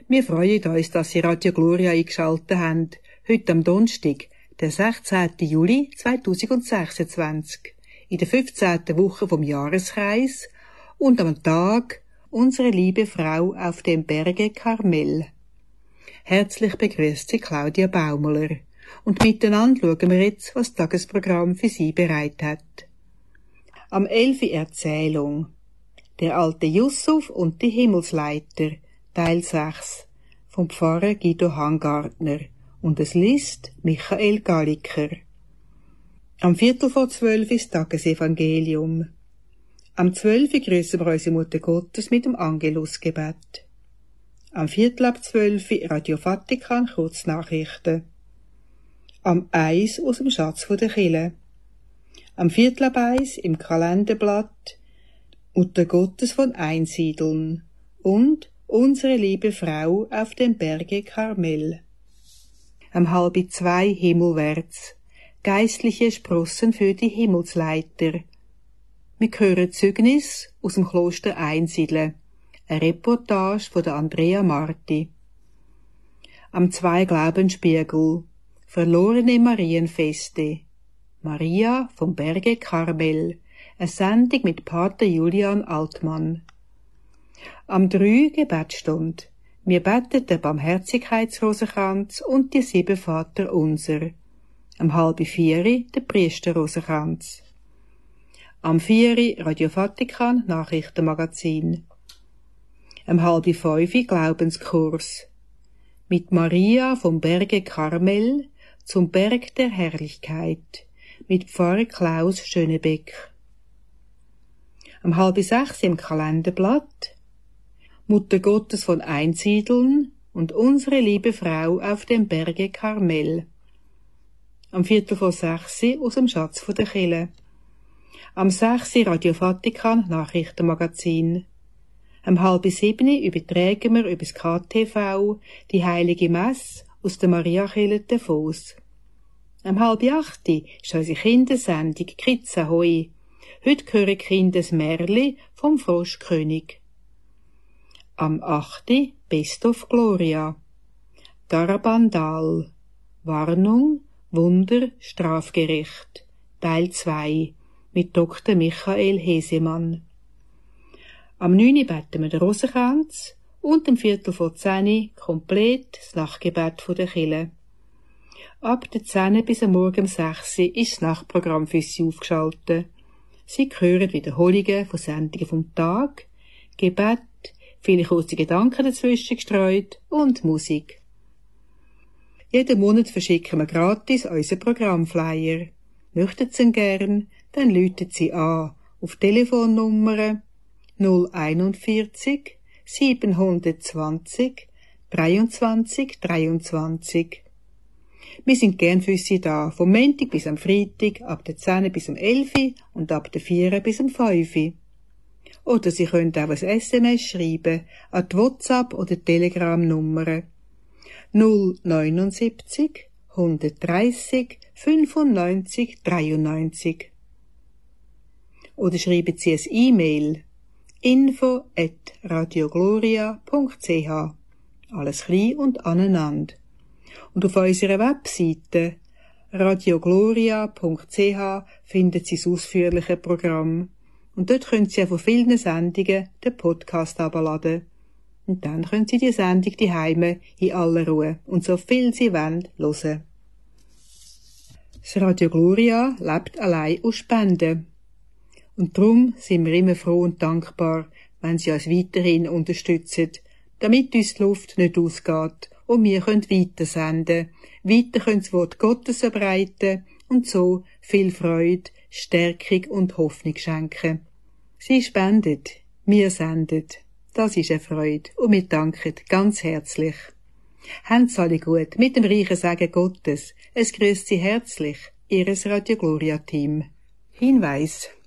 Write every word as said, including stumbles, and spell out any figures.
Wir freuen uns, dass Sie Radio Gloria eingeschaltet haben. Heute am Donnerstag, der sechzehnten Juli zweitausendsechsundzwanzig, in der fünfzehnten Woche vom Jahreskreis und am Tag unsere liebe Frau auf dem Berge Karmel. Herzlich begrüßt Sie Claudia Baumler. Und miteinander schauen wir jetzt, was das Tagesprogramm für Sie bereit hat. Am elf Erzählung. Der alte Yusuf und die Himmelsleiter, Teil sechs, vom Pfarrer Guido Hangartner, und es liest Michael Galliker. Am Viertel vor zwölf ist Tagesevangelium. Am zwölf grüßen wir unsere Mutter Gottes mit dem Angelusgebet. Am Viertel ab zwölf Radio Vatikan, Kurznachrichten. Am eins aus dem Schatz von der Kirche. Am Viertel ab eins im Kalenderblatt Mutter Gottes von Einsiedeln und unsere liebe Frau auf dem Berge Karmel. Am halb zwei himmelwärts, geistliche Sprossen für die Himmelsleiter. Wir hören Zeugnis aus dem Kloster Einsiedeln, eine Reportage von der Andrea Marti. Am zwei Glaubensspiegel, verlorene Marienfeste, Maria vom Berge Karmel, eine Sendung mit Pater Julian Altmann. Am drei Gebetsstunde. Wir beten den Barmherzigkeitsrosenkranz und die sieben Vater unser. Am halb vier der Priesterrosenkranz. Am vier Radio Vatikan Nachrichtenmagazin. Am halb fünf Glaubenskurs. Mit Maria vom Berge Karmel zum Berg der Herrlichkeit. Mit Pfarrer Klaus Schönebeck. Am halb sechs im Kalenderblatt Mutter Gottes von Einsiedeln und unsere liebe Frau auf dem Berge Karmel. Am Viertel vor sechs aus dem Schatz von der Kirche. Am sechs Radio Vatikan Nachrichtenmagazin. Am halb sieben übertragen wir über das K T V die heilige Messe aus der Mariakirche Davos. Am halb acht ist unsere Kindersendung Kritza Hoi. Heute hören die Kinder das Märli vom Froschkönig. Am acht Best of Gloria. Garabandal. Warnung, Wunder, Strafgericht. Teil zwei mit Doktor Michael Hesemann. Am neun beten wir den Rosenkranz und am Viertel vor zehn komplett das Nachtgebet der Kirche. Ab der zehn bis am Morgen um sechs ist das Nachtprogramm für Sie aufgeschaltet. Sie hören Wiederholungen von Sendungen vom Tag, Gebet, viele kurze Gedanken dazwischen gestreut und Musik. Jeden Monat verschicken wir gratis unseren Programmflyer. Möchten Sie ihn gern, dann läuten Sie an auf Telefonnummer null einundvierzig siebenhundertzwanzig dreiundzwanzig dreiundzwanzig. Wir sind gern für Sie da, vom Montag bis am Freitag, ab der zehn bis am elf und ab der vier bis am fünf. Oder Sie können auch ein S M S schreiben an die WhatsApp- oder Telegram-Nummer null neunundsiebzig hundertdreißig fünfundneunzig dreiundneunzig. Oder schreiben Sie ein E-Mail info at radiogloria punkt c h. Alles klein und aneinander. Und auf unserer Webseite radiogloria punkt c h finden Sie das ausführliche Programm. Und dort können Sie auch von vielen Sendungen den Podcast herunterladen. Und dann können Sie die Sendung daheim in aller Ruhe und so viel Sie wollen hören. Das Radio Gloria lebt allein aus Spenden. Und darum sind wir immer froh und dankbar, wenn Sie uns weiterhin unterstützen, damit uns die Luft nicht ausgeht und wir können weitersenden, weiter können das Wort Gottes verbreiten und so viel Freude, Stärkung und Hoffnung schenken. Sie spendet, wir sendet. Das ist eine Freude und wir danken ganz herzlich. Habt's alle gut mit dem reichen Segen Gottes. Es grüßt Sie herzlich, Ihres Radio Gloria Team. Hinweis.